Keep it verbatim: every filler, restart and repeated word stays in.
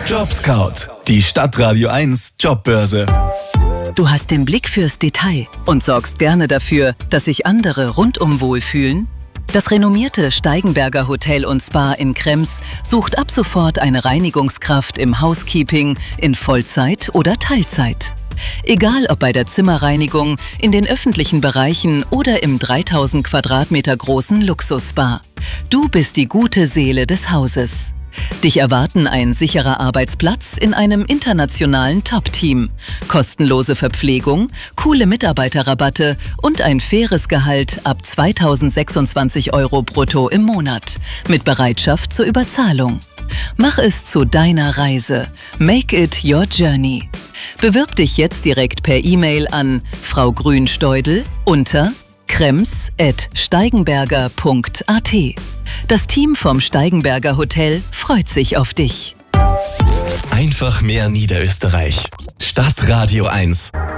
Jobscout, die Stadtradio eins Jobbörse. Du hast den Blick fürs Detail und sorgst gerne dafür, dass sich andere rundum wohlfühlen? Das renommierte Steigenberger Hotel und Spa in Krems sucht ab sofort eine Reinigungskraft im Housekeeping in Vollzeit oder Teilzeit. Egal ob bei der Zimmerreinigung, in den öffentlichen Bereichen oder im dreitausend Quadratmeter großen Luxusspa. Du bist die gute Seele des Hauses. Dich erwarten ein sicherer Arbeitsplatz in einem internationalen Top-Team, kostenlose Verpflegung, coole Mitarbeiterrabatte und ein faires Gehalt ab zweitausendsechsundzwanzig Euro brutto im Monat mit Bereitschaft zur Überzahlung. Mach es zu deiner Reise. Make it your journey. Bewirb dich jetzt direkt per E-Mail an Frau Grünsteudel unter krems at steigenberger punkt a t. Das Team vom Steigenberger Hotel freut sich auf dich. Einfach mehr Niederösterreich. Stadtradio eins.